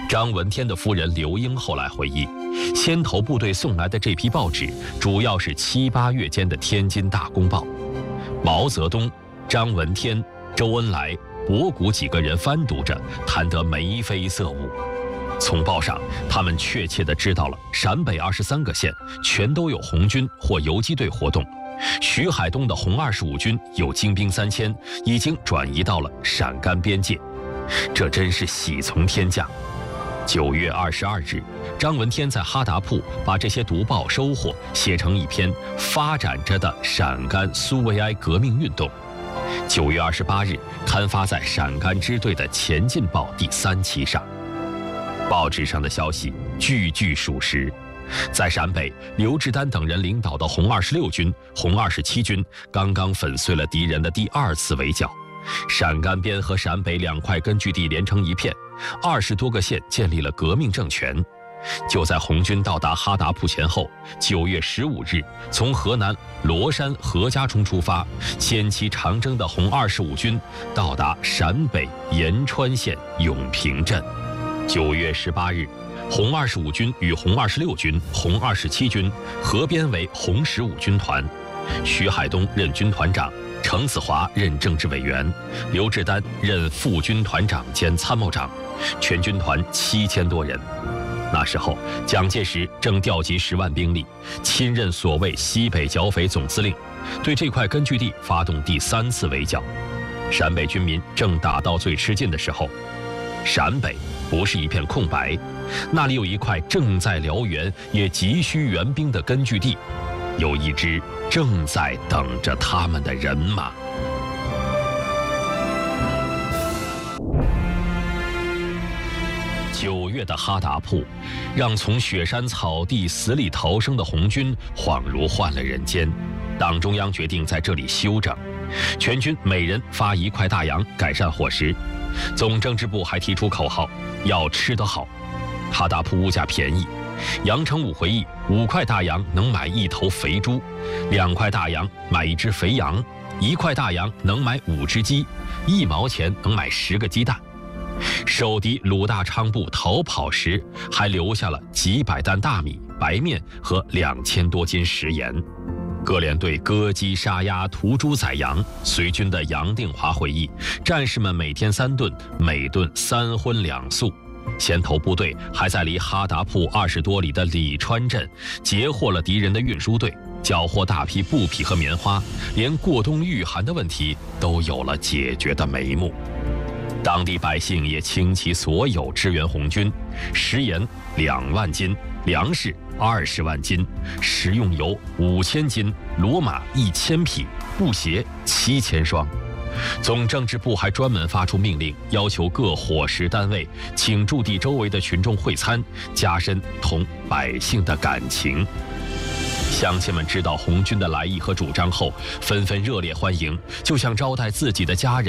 张闻天的夫人刘英后来回忆，先头部队送来的这批报纸，主要是7、8月间的天津大公报。毛泽东、张闻天、周恩来、博古几个人翻读着，谈得眉飞色舞。从报上，他们确切地知道了陕北23个县全都有红军或游击队活动，徐海东的红25军有精兵3000，已经转移到了陕甘边界。这真是喜从天降。9月22日，张闻天在哈达铺把这些读报收获写成一篇发展着的陕甘苏维埃革命运动。9月28日，刊发在陕甘支队的《前进报》第3期上。报纸上的消息句句属实。在陕北，刘志丹等人领导的红26军、红27军刚刚粉碎了敌人的第2次围剿。陕甘边和陕北2块根据地连成一片，20多个县建立了革命政权。就在红军到达哈达铺前后，9月15日，从河南罗山何家冲出发，先期长征的红25军到达陕北延川县永平镇。9月18日，红25军与红26军、红27军合编为红15军团，徐海东任军团长，程子华任政治委员，刘志丹任副军团长兼参谋长，全军团7000多人。那时候，蒋介石正调集10万兵力，亲任所谓西北剿匪总司令，对这块根据地发动第3次围剿。陕北军民正打到最吃劲的时候，陕北不是一片空白，那里有一块正在燎原也急需援兵的根据地，有一支正在等着他们的人马。9月的哈达铺，让从雪山草地死里逃生的红军恍如换了人间。党中央决定在这里休整，全军每人发1块大洋改善伙食。总政治部还提出口号，要吃得好。哈达铺物价便宜，杨成武回忆，5块大洋能买1头肥猪，2块大洋买1只肥羊，1块大洋能买5只鸡，1毛钱能买10个鸡蛋。守敌鲁大昌部逃跑时，还留下了几百担大米、白面和2000多斤食盐。各连队割鸡杀鸭、屠猪宰羊。随军的杨定华回忆，战士们每天3顿，每顿3荤2素。先头部队还在离哈达铺20多里的李川镇截获了敌人的运输队，缴获大批布匹和棉花，连过冬御寒的问题都有了解决的眉目。当地百姓也倾其所有支援红军，食盐2万斤，粮食20万斤，食用油5000斤，骡马1000匹，布鞋7000双。总政治部还专门发出命令，要求各伙食单位请驻地周围的群众会餐，加深同百姓的感情。乡亲们知道红军的来意和主张后，纷纷热烈欢迎，就像招待自己的家人